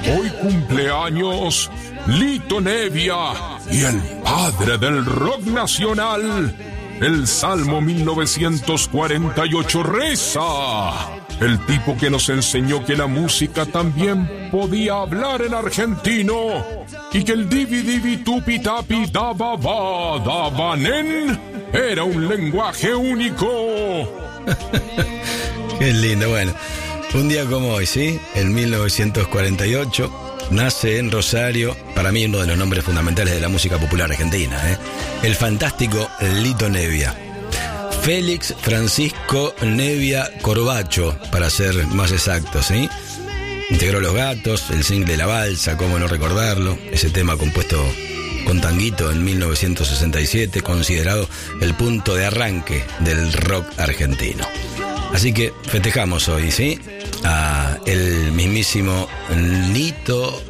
Hoy cumpleaños Lito Nevia y el padre del rock nacional. El Salmo 1948 reza: el tipo que nos enseñó que la música también podía hablar en argentino y que el divi divi tupi tapi daba va daba nen era un lenguaje único. Qué lindo. Bueno, un día como hoy, ¿sí? En 1948 nace en Rosario, para mí uno de los nombres fundamentales de la música popular argentina, el fantástico Lito Nevia. Félix Francisco Nevia Corbacho, para ser más exactos, ¿sí? Integró Los Gatos, el single La Balsa, cómo no recordarlo, ese tema compuesto con tanguito en 1967, considerado el punto de arranque del rock argentino. Así que festejamos hoy, ¿sí? A el mismísimo Lito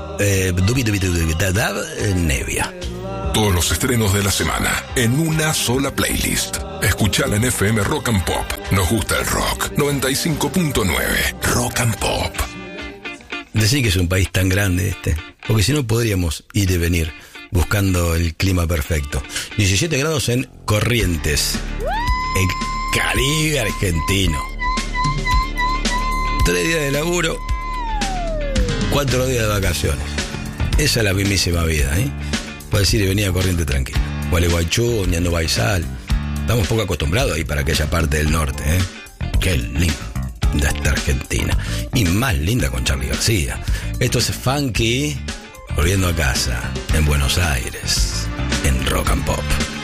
Nevia. Todos los estrenos de la semana en una sola playlist. Escuchala en FM Rock and Pop. Nos gusta el rock. 95.9 Rock and Pop. Decí que es un país tan grande porque si no podríamos ir y venir buscando el clima perfecto. 17 grados en Corrientes, el Caribe argentino. 3 días de laburo, 4 días de vacaciones. Esa es la mismísima vida, Puedes ir y venir a Corrientes tranquilo. Gualeguaychú, Ñando Baizal. Estamos poco acostumbrados ahí para aquella parte del norte, Qué linda esta Argentina. Y más linda con Charly García. Esto es Funky, volviendo a casa, en Buenos Aires, en Rock and Pop.